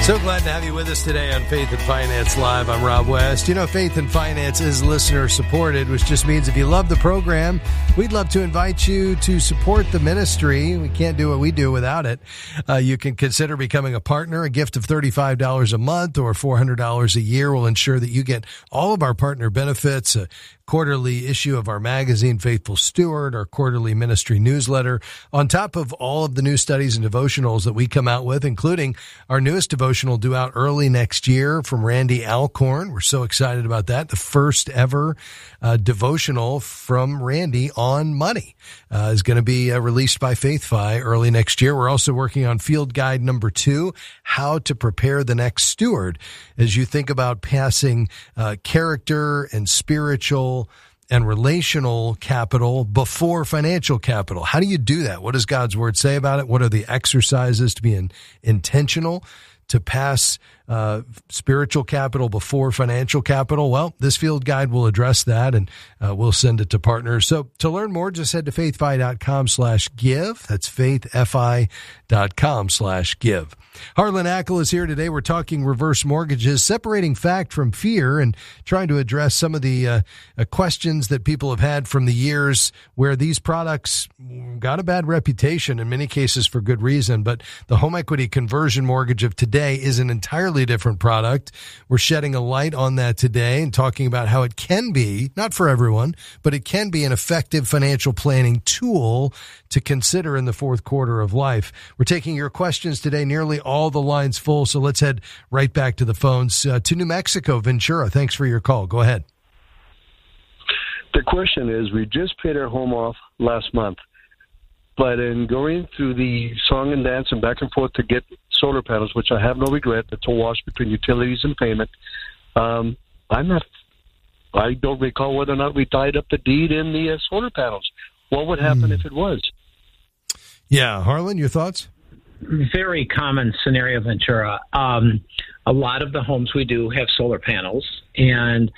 So glad to have you with us today on Faith and Finance Live. I'm Rob West. You know, Faith and Finance is listener supported, which just means if you love the program, we'd love to invite you to support the ministry. We can't do what we do without it. You can consider becoming a partner. A gift of $35 a month or $400 a year will ensure that you get all of our partner benefits, a quarterly issue of our magazine, Faithful Steward, our quarterly ministry newsletter, on top of all of the new studies and devotionals that we come out with, including our newest devotional due out early next year from Randy Alcorn. We're so excited about that. The first ever devotional from Randy on money is going to be released by FaithFi early next year. We're also working on Field Guide number 2, How to Prepare the Next Steward, as you think about passing character and spiritual and relational capital before financial capital. How do you do that? What does God's Word say about it? What are the exercises to be intentional to pass spiritual capital before financial capital? Well, this field guide will address that, and we'll send it to partners. So to learn more, just head to faithfi.com/give. That's faithfi.com/give. Harlan Ackel is here today. We're talking reverse mortgages, separating fact from fear, and trying to address some of the questions that people have had from the years where these products got a bad reputation, in many cases for good reason. But the home equity conversion mortgage of today is an entirely different product. We're shedding a light on that today and talking about how it can be, not for everyone, but it can be an effective financial planning tool to consider in the fourth quarter of life. We're taking your questions today, nearly all the lines full, so let's head right back to the phones to New Mexico. Ventura, thanks for your call. Go ahead. The question is, we just paid our home off last month, but in going through the song and dance and back and forth to get solar panels, which I have no regret, it's a wash between utilities and payment. I don't recall whether or not we tied up the deed in the solar panels. What would happen if it was? Yeah, Harlan, your thoughts? Very common scenario, Ventura. A lot of the homes we do have solar panels, and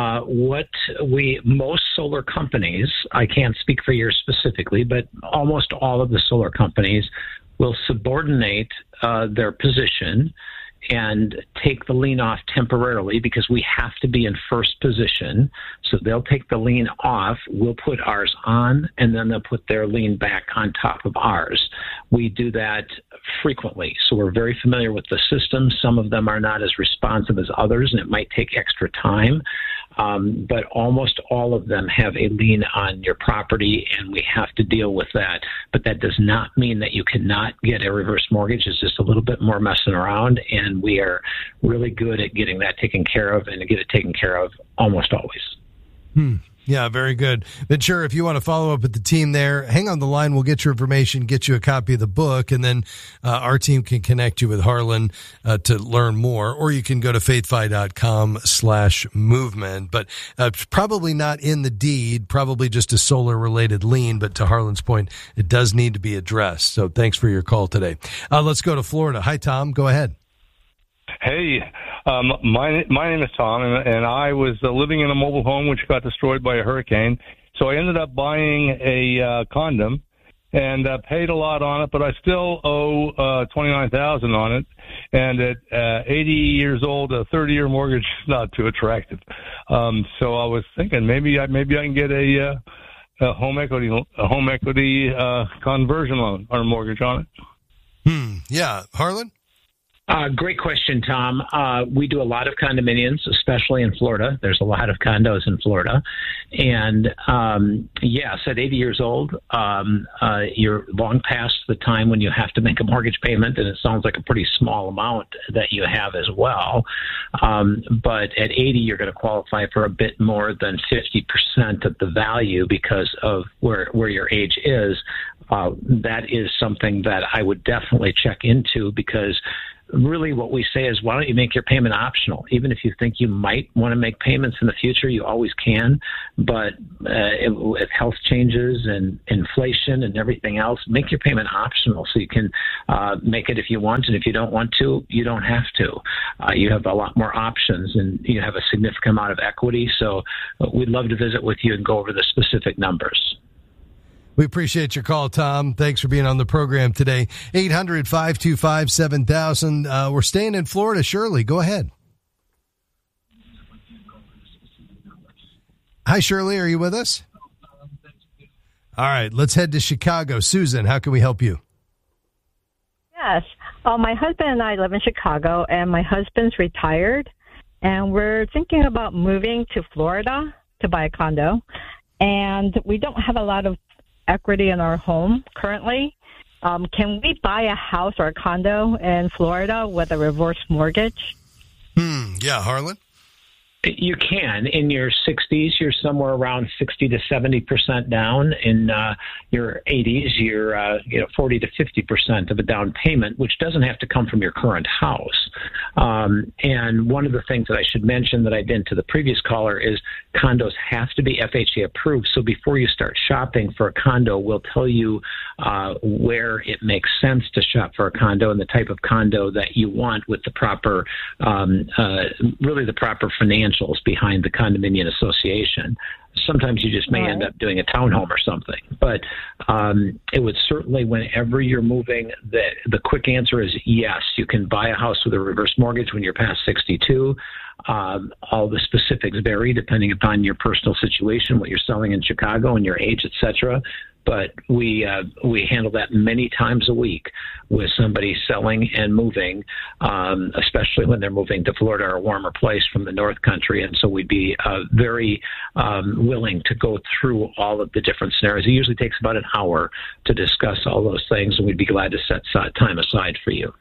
most solar companies, I can't speak for yours specifically, but almost all of the solar companies will subordinate their position and take the lien off temporarily because we have to be in first position. So they'll take the lien off, we'll put ours on, and then they'll put their lien back on top of ours. We do that frequently, so we're very familiar with the system. Some of them are not as responsive as others, and it might take extra time. But almost all of them have a lien on your property, and we have to deal with that. But that does not mean that you cannot get a reverse mortgage. It's just a little bit more messing around, and we are really good at getting that taken care of, and to get it taken care of almost always. Yeah, very good. Ventura, if you want to follow up with the team there, hang on the line. We'll get your information, get you a copy of the book, and then our team can connect you with Harlan to learn more, or you can go to faithfi.com/movement. But probably not in the deed, probably just a solar-related lien, but to Harlan's point, it does need to be addressed. So thanks for your call today. Let's go to Florida. Hi, Tom. Go ahead. Hey, my name is Tom, and I was living in a mobile home which got destroyed by a hurricane. So I ended up buying a condom and paid a lot on it, but I still owe $29,000 on it. And at 80 years old, a 30-year mortgage is not too attractive. So I was thinking maybe I can get a home equity conversion loan or mortgage on it. Yeah, Harlan. Great question, Tom. We do a lot of condominiums, especially in Florida. There's a lot of condos in Florida. And yes, at 80 years old, you're long past the time when you have to make a mortgage payment, and it sounds like a pretty small amount that you have as well. But at 80, you're going to qualify for a bit more than 50% of the value because of where your age is. That is something that I would definitely check into, because really what we say is, why don't you make your payment optional? Even if you think you might want to make payments in the future, you always can. But if health changes and inflation and everything else, make your payment optional so you can make it if you want. And if you don't want to, you don't have to. You have a lot more options, and you have a significant amount of equity. So we'd love to visit with you and go over the specific numbers. We appreciate your call, Tom. Thanks for being on the program today. 800-525-7000. We're staying in Florida. Shirley, go ahead. Hi, Shirley. Are you with us? All right. Let's head to Chicago. Susan, how can we help you? Yes. My husband and I live in Chicago, and my husband's retired, and we're thinking about moving to Florida to buy a condo. And we don't have a lot of equity in our home currently. Can we buy a house or a condo in Florida with a reverse mortgage? Yeah, Harlan? You can. In your 60s, you're somewhere around 60 to 70% down. In your 80s, you're 40 to 50% of a down payment, which doesn't have to come from your current house. And one of the things that I should mention that I did to the previous caller is condos have to be FHA approved. So before you start shopping for a condo, we'll tell you where it makes sense to shop for a condo and the type of condo that you want with the proper, really the proper financials behind the condominium association. Sometimes you just may end up doing a townhome or something. But it would certainly, whenever you're moving, the quick answer is yes. You can buy a house with a reverse mortgage when you're past 62. All the specifics vary depending upon your personal situation, what you're selling in Chicago and your age, et cetera. But we handle that many times a week with somebody selling and moving, especially when they're moving to Florida or a warmer place from the North Country. And so we'd be very willing to go through all of the different scenarios. It usually takes about an hour to discuss all those things, and we'd be glad to set time aside for you.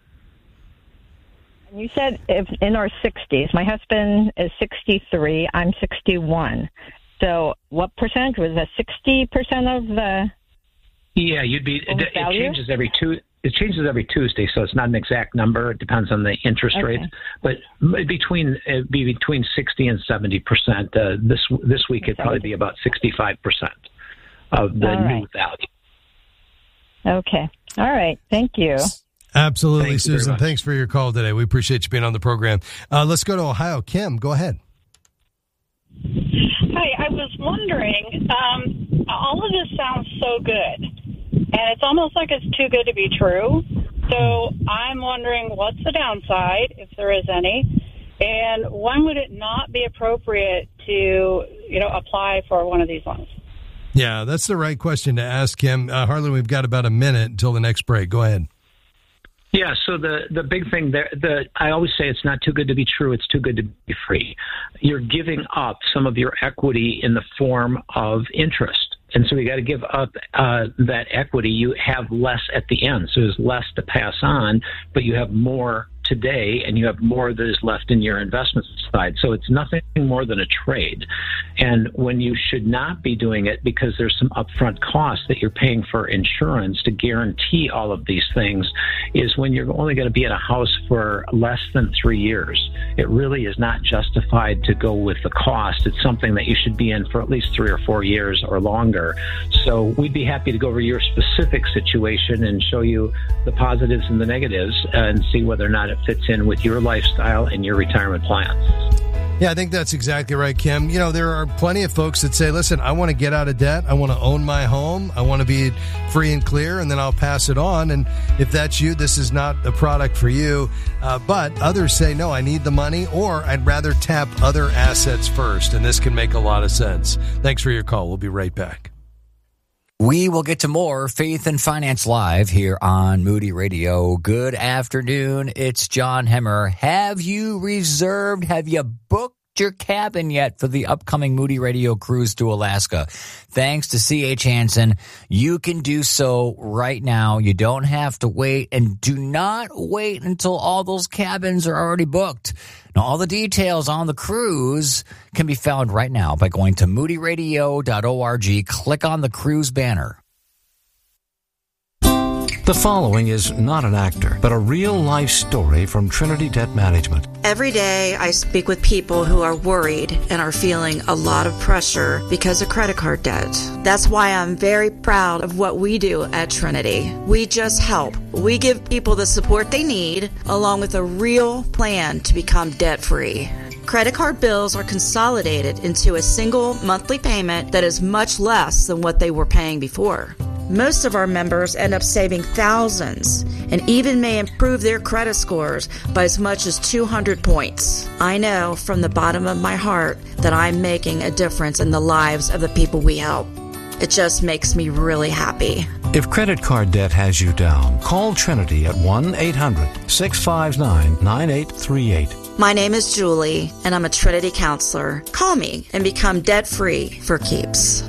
You said if in our 60s, my husband is 63, I'm 61. So what percentage? Was that 60% of the Yeah, you'd be. It changes every Tuesday, so it's not an exact number. It depends on the interest rates, but between 60 and 70%. This week it'd probably be about 65% of the new value. Okay. All right. Thank you. Absolutely, Thank Susan. you Thanks for your call today. We appreciate you being on the program. Let's go to Ohio. Kim, go ahead. Hi, I was wondering, all of this sounds so good, and it's almost like it's too good to be true. So I'm wondering, what's the downside, if there is any, and when would it not be appropriate to, apply for one of these loans? Yeah, that's the right question to ask him. Harlan, we've got about a minute until the next break. Go ahead. Yeah, so the big thing there, I always say it's not too good to be true, it's too good to be free. You're giving up some of your equity in the form of interest. And so you got to give up that equity. You have less at the end, so there's less to pass on, but you have more today, and you have more that is left in your investment side. So it's nothing more than a trade. And when you should not be doing it because there's some upfront costs that you're paying for insurance to guarantee all of these things is when you're only going to be in a house for less than 3 years. It really is not justified to go with the cost. It's something that you should be in for at least 3 or 4 years or longer. So we'd be happy to go over your specific situation and show you the positives and the negatives and see whether or not it fits in with your lifestyle and your retirement plans. Yeah, I think that's exactly right, Kim. There are plenty of folks that say, listen, I want to get out of debt. I want to own my home. I want to be free and clear, and then I'll pass it on. And if that's you, this is not a product for you. But others say, no, I need the money, or I'd rather tap other assets first. And this can make a lot of sense. Thanks for your call. We'll be right back. We will get to more Faith and Finance Live here on Moody Radio. Good afternoon. It's John Hemmer. Have you booked your cabin yet for the upcoming Moody Radio cruise to Alaska? Thanks to C.H. Hansen, you can do so right now. You don't have to wait, and do not wait until all those cabins are already booked. Now, all the details on the cruise can be found right now by going to moodyradio.org. Click on the cruise banner. The following is not an actor, but a real-life story from Trinity Debt Management. Every day I speak with people who are worried and are feeling a lot of pressure because of credit card debt. That's why I'm very proud of what we do at Trinity. We just help. We give people the support they need, along with a real plan to become debt-free. Credit card bills are consolidated into a single monthly payment that is much less than what they were paying before. Most of our members end up saving thousands and even may improve their credit scores by as much as 200 points. I know from the bottom of my heart that I'm making a difference in the lives of the people we help. It just makes me really happy. If credit card debt has you down, call Trinity at 1-800-659-9838. My name is Julie, and I'm a Trinity counselor. Call me and become debt-free for keeps.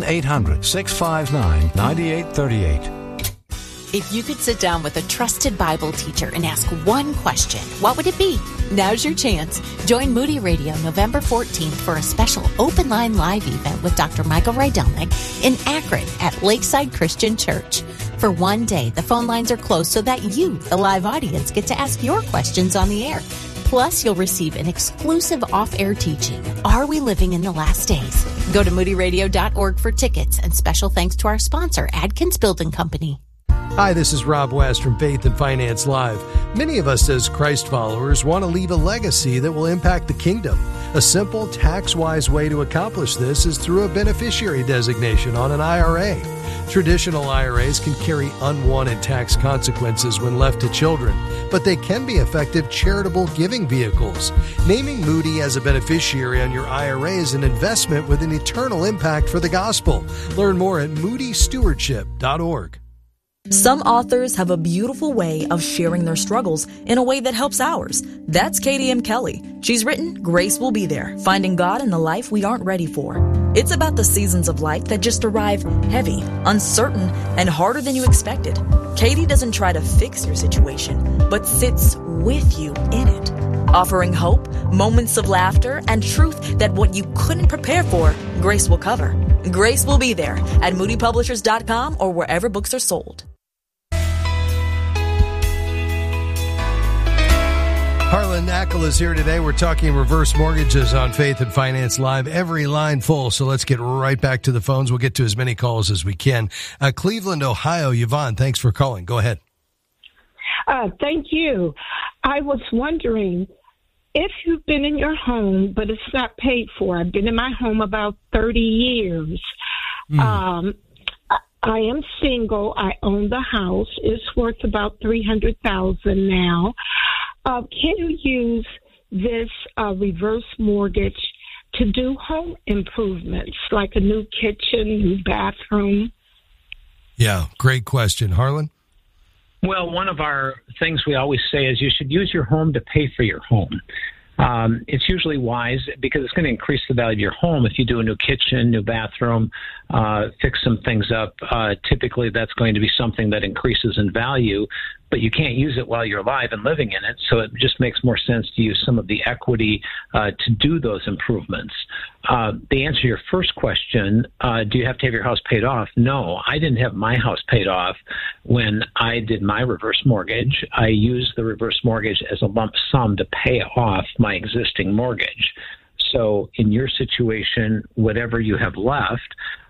1-800-659-9838. If you could sit down with a trusted Bible teacher and ask one question, what would it be? Now's your chance. Join Moody Radio November 14th for a special open line live event with Dr. Michael Rydelnik in Akron at Lakeside Christian Church. For one day, the phone lines are closed so that you, the live audience, get to ask your questions on the air. Plus, you'll receive an exclusive off-air teaching, Are We Living in the Last Days? Go to moodyradio.org for tickets, and special thanks to our sponsor, Adkins Building Company. Hi, this is Rob West from Faith and Finance Live. Many of us as Christ followers want to leave a legacy that will impact the kingdom. A simple, tax-wise way to accomplish this is through a beneficiary designation on an IRA. Traditional IRAs can carry unwanted tax consequences when left to children, but they can be effective charitable giving vehicles. Naming Moody as a beneficiary on your IRA is an investment with an eternal impact for the gospel. Learn more at moodystewardship.org. Some authors have a beautiful way of sharing their struggles in a way that helps ours. That's Katie M. Kelly. She's written Grace Will Be There, Finding God in the Life We Aren't Ready For. It's about the seasons of life that just arrive heavy, uncertain, and harder than you expected. Katie doesn't try to fix your situation, but sits with you in it, offering hope, moments of laughter, and truth that what you couldn't prepare for, Grace will cover. Grace Will Be There at moodypublishers.com or wherever books are sold. Harlan Ackel is here today. We're talking reverse mortgages on Faith and Finance Live. Every line full, so let's get right back to the phones. We'll get to as many calls as we can. Cleveland, Ohio. Yvonne, thanks for calling. Go ahead. Thank you. I was wondering if you've been in your home, but it's not paid for. I've been in my home about 30 years. I am single. I own the house. It's worth about $300,000 now. Can you use this reverse mortgage to do home improvements, like a new kitchen, new bathroom? Yeah, great question. Harlan? Well, one of our things we always say is you should use your home to pay for your home. It's usually wise because it's going to increase the value of your home if you do a new kitchen, new bathroom, fix some things up. Typically, that's going to be something that increases in value, but you can't use it while you're alive and living in it. So it just makes more sense to use some of the equity to do those improvements. The answer to your first question, do you have to have your house paid off? No, I didn't have my house paid off when I did my reverse mortgage. I used the reverse mortgage as a lump sum to pay off my existing mortgage. So in your situation, whatever you have left,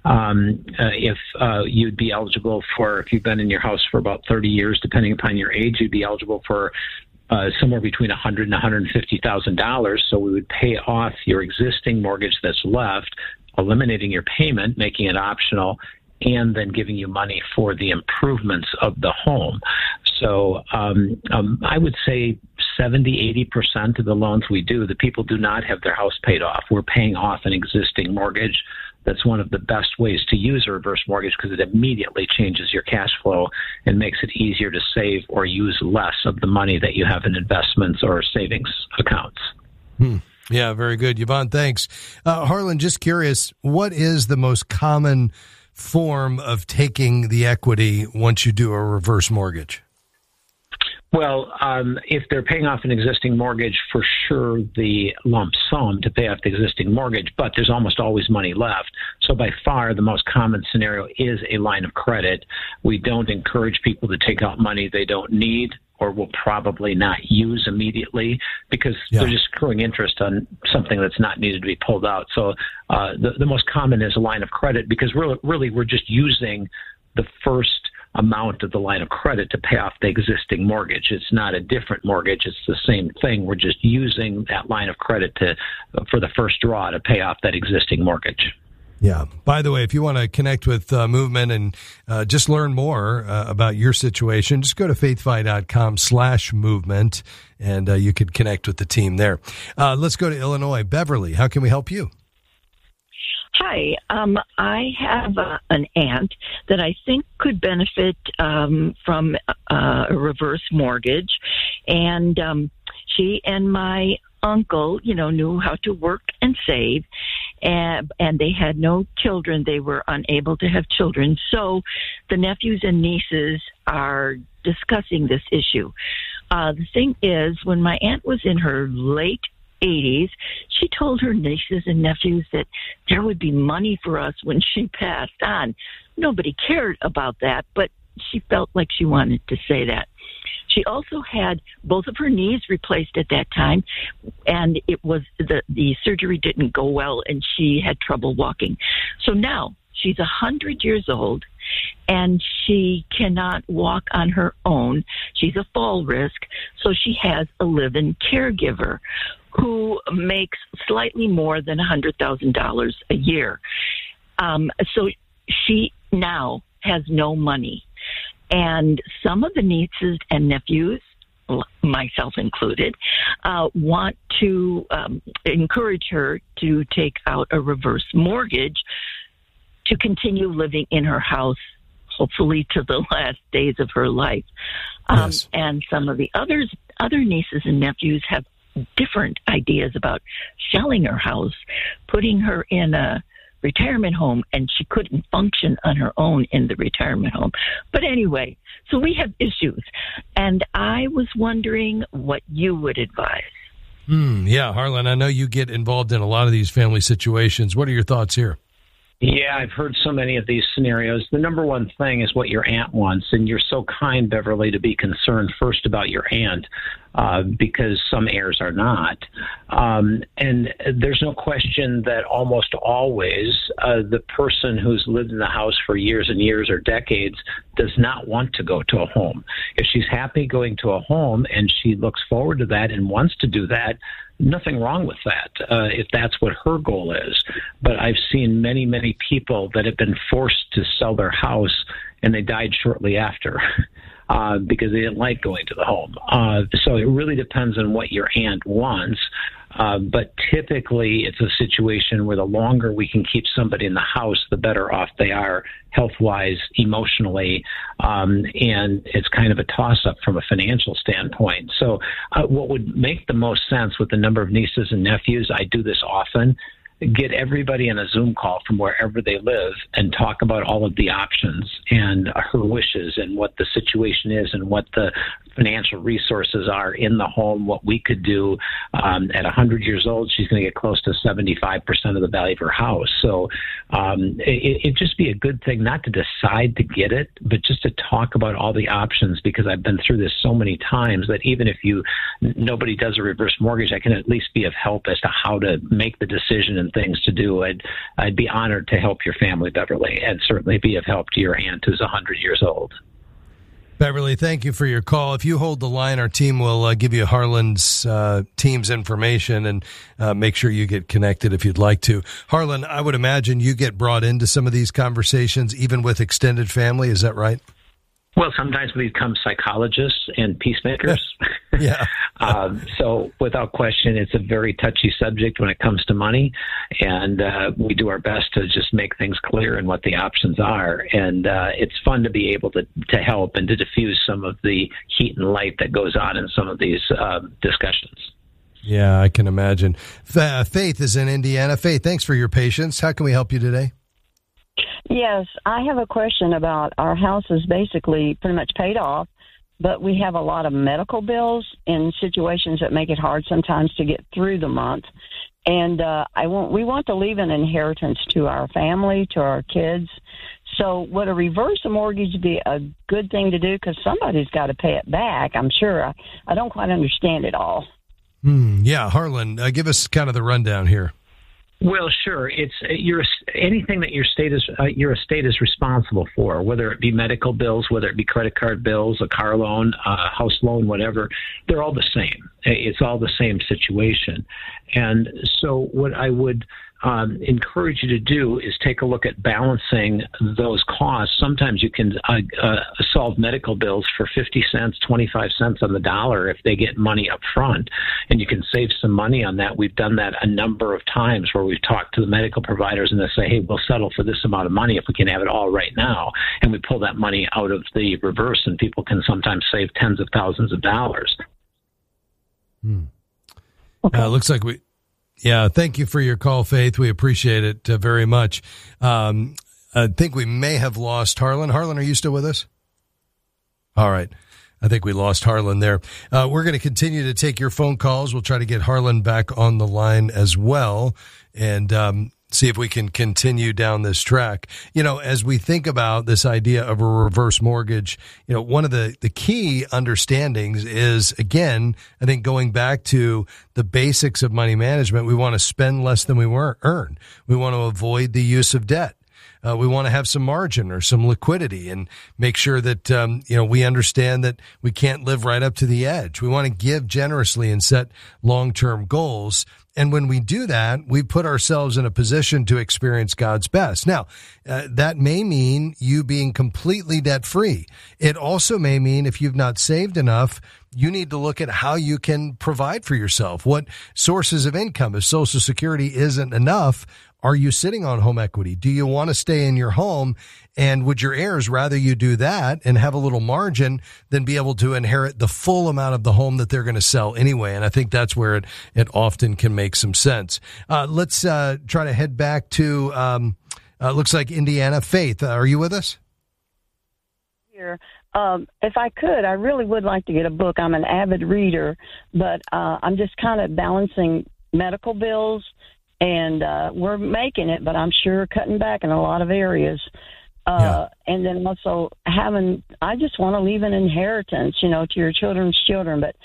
if you'd be eligible for, if you've been in your house for about 30 years, depending upon your age, you'd be eligible for somewhere between $100,000 and $150,000. So we would pay off your existing mortgage that's left, eliminating your payment, making it optional, and then giving you money for the improvements of the home. So I would say 70-80% of the loans we do, the people do not have their house paid off. We're paying off an existing mortgage. That's one of the best ways to use a reverse mortgage because it immediately changes your cash flow and makes it easier to save or use less of the money that you have in investments or savings accounts. Yeah, very good. Yvonne, thanks. Harlan, just curious, what is the most common form of taking the equity once you do a reverse mortgage? Well, if they're paying off an existing mortgage, for sure the lump sum to pay off the existing mortgage, but there's almost always money left. So by far the most common scenario is a line of credit. We don't encourage people to take out money they don't need or will probably not use immediately because they're just accruing interest on something that's not needed to be pulled out. So the most common is a line of credit because really we're just using the first amount of the line of credit to pay off the existing mortgage. It's not a different mortgage. It's the same thing. We're just using that line of credit for the first draw to pay off that existing mortgage. Yeah. By the way, if you want to connect with Movement and just learn more about your situation, just go to faithfi.com/movement, and you can connect with the team there. Let's go to Illinois. Beverly, how can we help you? Hi. I have an aunt that I think could benefit from a reverse mortgage, and she and my uncle, knew how to work and save, and they had no children. They were unable to have children. So the nephews and nieces are discussing this issue. The thing is, when my aunt was in her late 80s, she told her nieces and nephews that there would be money for us when she passed on. Nobody cared about that, but she felt like she wanted to say that. She also had both of her knees replaced at that time, and it was the surgery didn't go well, and she had trouble walking. So now she's 100 years old, and she cannot walk on her own. She's a fall risk, so she has a live-in caregiver who makes slightly more than $100,000 a year. So she now has no money. And some of the nieces and nephews, myself included, want to encourage her to take out a reverse mortgage to continue living in her house, hopefully to the last days of her life. Yes. And some of the other nieces and nephews have different ideas about selling her house, putting her in a retirement home, and she couldn't function on her own in the retirement home. But anyway, so we have issues, and I was wondering what you would advise. Yeah, Harlan, I know you get involved in a lot of these family situations. What are your thoughts here? Yeah, I've heard so many of these scenarios. The number one thing is what your aunt wants, and you're so kind, Beverly, to be concerned first about your aunt, because some heirs are not. And there's no question that almost always the person who's lived in the house for years and years or decades does not want to go to a home. If she's happy going to a home and she looks forward to that and wants to do that, nothing wrong with that, if that's what her goal is. But I've seen many, many people that have been forced to sell their house, and they died shortly after because they didn't like going to the home. So it really depends on what your aunt wants. But typically it's a situation where the longer we can keep somebody in the house, the better off they are health-wise, emotionally, and it's kind of a toss-up from a financial standpoint. So what would make the most sense with the number of nieces and nephews, I do this often, get everybody on a Zoom call from wherever they live and talk about all of the options and her wishes and what the situation is and what the financial resources are in the home, what we could do. At 100 years old, she's going to get close to 75% of the value of her house. So it'd just be a good thing not to decide to get it, but just to talk about all the options, because I've been through this so many times that even if nobody does a reverse mortgage, I can at least be of help as to how to make the decision and things to do. I'd be honored to help your family, Beverly, and certainly be of help to your aunt who's 100 years old. Beverly, thank you for your call. If you hold the line, our team will give you Harlan's team's information and make sure you get connected if you'd like to. Harlan, I would imagine you get brought into some of these conversations, even with extended family. Is that right? Well, sometimes we become psychologists and peacemakers. Yeah. So without question, it's a very touchy subject when it comes to money. And we do our best to just make things clear and what the options are. And it's fun to be able to help and to diffuse some of the heat and light that goes on in some of these discussions. Yeah, I can imagine. Faith is in Indiana. Faith, thanks for your patience. How can we help you today? Yes, I have a question about our house is basically pretty much paid off, but we have a lot of medical bills in situations that make it hard sometimes to get through the month. And we want to leave an inheritance to our family, to our kids. So would a reverse mortgage be a good thing to do? Because somebody's got to pay it back, I'm sure. I don't quite understand it all. Yeah, Harlan, give us kind of the rundown here. Well, sure. It's anything that your estate is responsible for, whether it be medical bills, whether it be credit card bills, a car loan, a house loan, whatever. They're all the same. It's all the same situation. And so what I would encourage you to do is take a look at balancing those costs. Sometimes you can solve medical bills for 50 cents, 25 cents on the dollar if they get money up front, and you can save some money on that. We've done that a number of times where we've talked to the medical providers and they say, hey, we'll settle for this amount of money if we can have it all right now. And we pull that money out of the reverse, and people can sometimes save tens of thousands of dollars. Okay. Looks like thank you for your call, Faith. We appreciate it very much. I think we may have lost Harlan. Harlan, are you still with us? All right. I think we lost Harlan there. We're going to continue to take your phone calls. We'll try to get Harlan back on the line as well, and see if we can continue down this track. As we think about this idea of a reverse mortgage, one of the key understandings is, again, I think going back to the basics of money management, we want to spend less than we earn. We want to avoid the use of debt. We want to have some margin or some liquidity and make sure that, we understand that we can't live right up to the edge. We want to give generously and set long-term goals. And when we do that, we put ourselves in a position to experience God's best. Now, that may mean you being completely debt-free. It also may mean if you've not saved enough, you need to look at how you can provide for yourself. What sources of income? If Social Security isn't enough, are you sitting on home equity? Do you want to stay in your home? And would your heirs rather you do that and have a little margin than be able to inherit the full amount of the home that they're going to sell anyway? And I think that's where it often can make some sense. Let's try to head back to, looks like Indiana. Faith, are you with us? Here. If I could, I really would like to get a book. I'm an avid reader, but I'm just kind of balancing medical bills. And we're making it, but I'm sure cutting back in a lot of areas. And then also I just want to leave an inheritance, to your children's children. But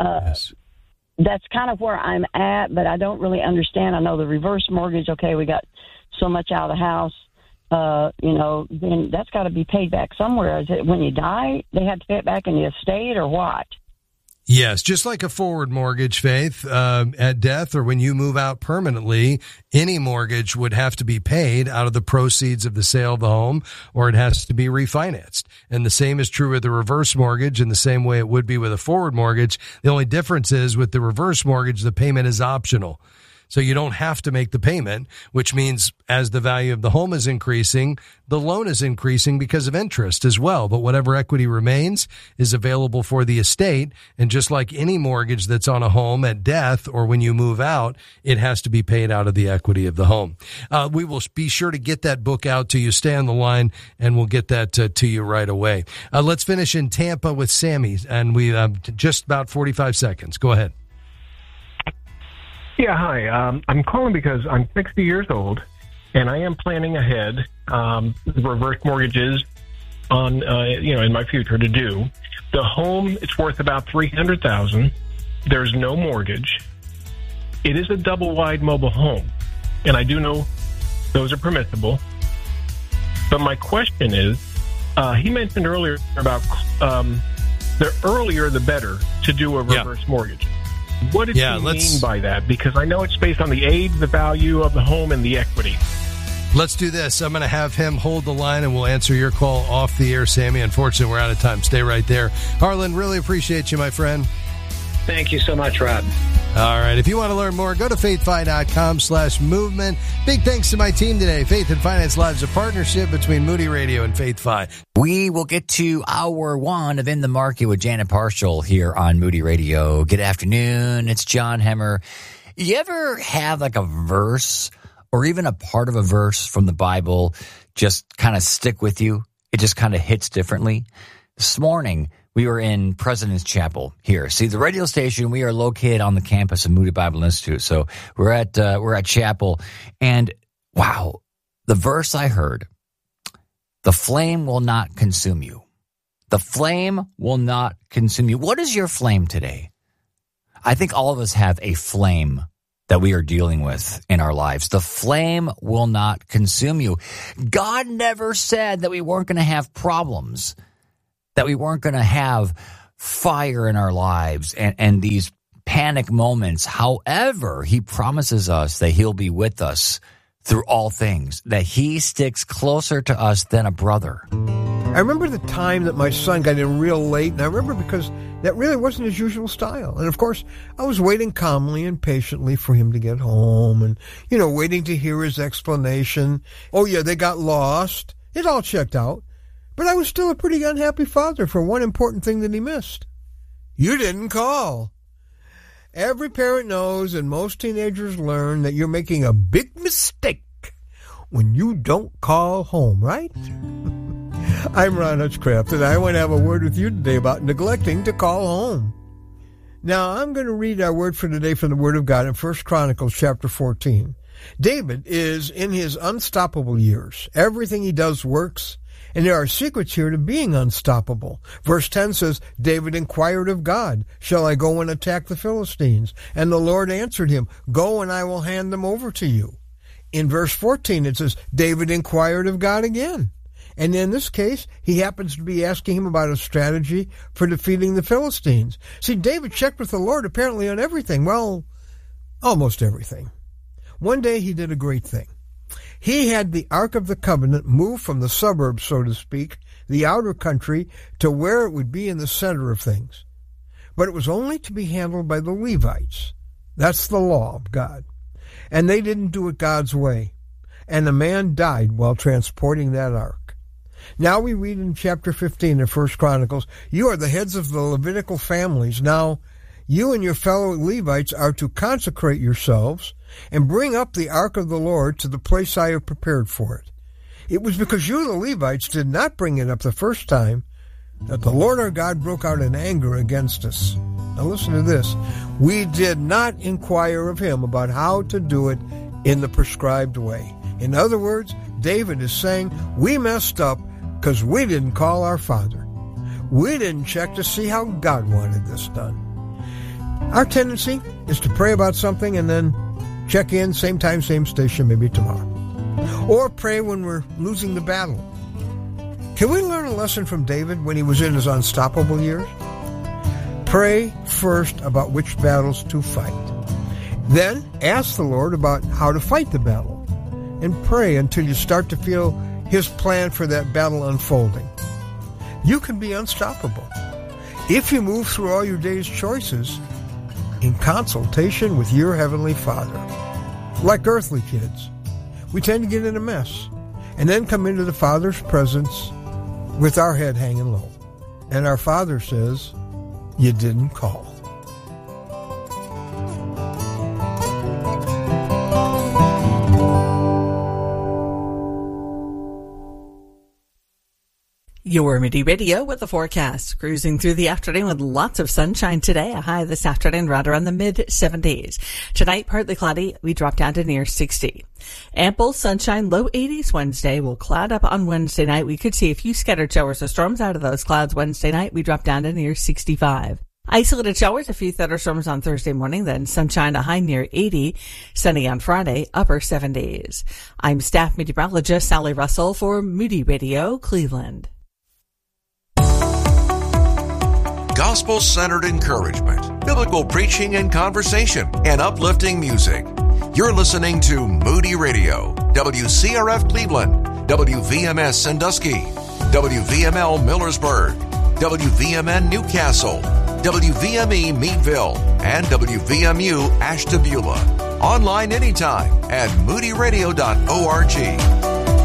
that's kind of where I'm at, but I don't really understand. I know the reverse mortgage, okay, we got so much out of the house, then that's got to be paid back somewhere. Is it when you die, they have to pay it back in the estate or what? Yes, just like a forward mortgage, Faith, at death or when you move out permanently, any mortgage would have to be paid out of the proceeds of the sale of the home, or it has to be refinanced. And the same is true with the reverse mortgage in the same way it would be with a forward mortgage. The only difference is with the reverse mortgage, the payment is optional. So you don't have to make the payment, which means as the value of the home is increasing, the loan is increasing because of interest as well. But whatever equity remains is available for the estate. And just like any mortgage that's on a home at death or when you move out, it has to be paid out of the equity of the home. We will be sure to get that book out to you. Stay on the line and we'll get that to you right away. Let's finish in Tampa with Sammy, and we have just about 45 seconds. Go ahead. Yeah, hi. I'm calling because I'm 60 years old, and I am planning ahead reverse mortgages on, in my future to do. The home, it's worth about $300,000. There's no mortgage. It is a double-wide mobile home, and I do know those are permissible. But my question is, he mentioned earlier about the earlier the better to do a reverse mortgage. What did he mean by that? Because I know it's based on the age, the value of the home, and the equity. Let's do this. I'm going to have him hold the line, and we'll answer your call off the air, Sammy. Unfortunately, we're out of time. Stay right there. Harlan, really appreciate you, my friend. Thank you so much, Rob. All right. If you want to learn more, go to faithfi.com/movement. Big thanks to my team today. Faith and Finance Live is a partnership between Moody Radio and Faith Fi. We will get to hour one of In the Market with Janet Parshall here on Moody Radio. Good afternoon. It's John Hemmer. You ever have like a verse or even a part of a verse from the Bible just kind of stick with you? It just kind of hits differently. This morning, we were in President's Chapel here. See, the radio station, we are located on the campus of Moody Bible Institute. So we're at chapel, and wow, the verse I heard, the flame will not consume you. The flame will not consume you. What is your flame today? I think all of us have a flame that we are dealing with in our lives. The flame will not consume you. God never said that we weren't going to have problems, that we weren't going to have fire in our lives and these panic moments. However, he promises us that he'll be with us through all things, that he sticks closer to us than a brother. I remember the time that my son got in real late, and I remember because that really wasn't his usual style. And of course, I was waiting calmly and patiently for him to get home and, waiting to hear his explanation. Oh yeah, they got lost. It all checked out. But I was still a pretty unhappy father for one important thing that he missed. You didn't call. Every parent knows, and most teenagers learn, that you're making a big mistake when you don't call home, right? I'm Ron Hutchcraft, and I want to have a word with you today about neglecting to call home. Now, I'm going to read our word for today from the Word of God in 1 Chronicles chapter 14. David is in his unstoppable years. Everything he does works, and there are secrets here to being unstoppable. Verse 10 says, David inquired of God, shall I go and attack the Philistines? And the Lord answered him, go and I will hand them over to you. In verse 14 it says, David inquired of God again. And in this case, he happens to be asking him about a strategy for defeating the Philistines. See, David checked with the Lord apparently on everything. Well, almost everything. One day he did a great thing. He had the Ark of the Covenant moved from the suburbs, so to speak, the outer country, to where it would be in the center of things. But it was only to be handled by the Levites. That's the law of God. And they didn't do it God's way. And a man died while transporting that ark. Now we read in chapter 15 of 1 Chronicles, you are the heads of the Levitical families. Now you and your fellow Levites are to consecrate yourselves and bring up the ark of the Lord to the place I have prepared for it. It was because you, the Levites, did not bring it up the first time that the Lord our God broke out in anger against us. Now listen to this. We did not inquire of him about how to do it in the prescribed way. In other words, David is saying we messed up because we didn't call our father. We didn't check to see how God wanted this done. Our tendency is to pray about something and then check in, same time, same station, maybe tomorrow. Or pray when we're losing the battle. Can we learn a lesson from David when he was in his unstoppable years? Pray first about which battles to fight. Then ask the Lord about how to fight the battle. And pray until you start to feel his plan for that battle unfolding. You can be unstoppable if you move through all your day's choices in consultation with your Heavenly Father. Like earthly kids, we tend to get in a mess and then come into the Father's presence with our head hanging low. And our Father says, you didn't call. Your Moody Radio with the forecast. Cruising through the afternoon with lots of sunshine today. A high this afternoon right around the mid-70s. Tonight, partly cloudy. We drop down to near 60. Ample sunshine, low 80s Wednesday. We'll cloud up on Wednesday night. We could see a few scattered showers or storms out of those clouds Wednesday night. We drop down to near 65. Isolated showers, a few thunderstorms on Thursday morning, then sunshine, a high near 80. Sunny on Friday, upper 70s. I'm staff meteorologist Sally Russell for Moody Radio, Cleveland. Gospel-centered encouragement, biblical preaching and conversation, and uplifting music. You're listening to Moody Radio, WCRF Cleveland, WVMS Sandusky, WVML Millersburg, WVMN Newcastle, WVME Meadville, and WVMU Ashtabula. Online anytime at moodyradio.org.